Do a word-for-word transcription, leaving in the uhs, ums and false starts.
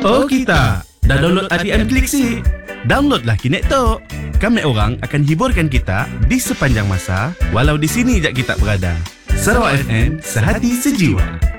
Oh kita, dah download R T M Klik si. Downloadlah kini tu. Kami orang akan hiburkan kita di sepanjang masa, walau di sini je kita berada. Sarawak F M, sehati sejiwa.